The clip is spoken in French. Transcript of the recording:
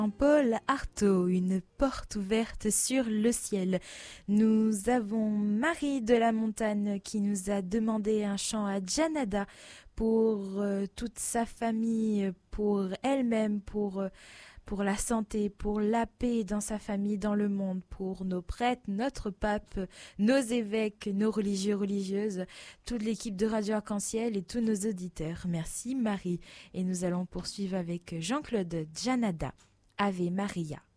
Jean-Paul Artaud, une porte ouverte sur le ciel. Nous avons Marie de la Montagne qui nous a demandé un chant à Janada pour toute sa famille, pour elle-même, pour la santé, pour la paix dans sa famille, dans le monde, pour nos prêtres, notre pape, nos évêques, nos religieux, religieuses, toute l'équipe de Radio Arc-en-Ciel et tous nos auditeurs. Merci Marie. Et nous allons poursuivre avec Jean-Claude Janada. Ave Maria.